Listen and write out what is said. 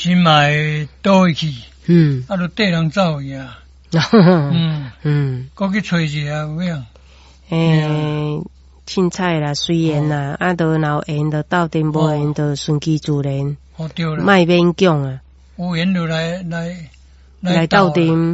心嘛会倒回去，啊，就缀人走去啊，搁去找一下有影。 凊彩啦，随缘啦，啊，都若有缘就斗阵，无缘就顺其自然， 哦对啦， 莫勉强啊， 有缘就来斗阵。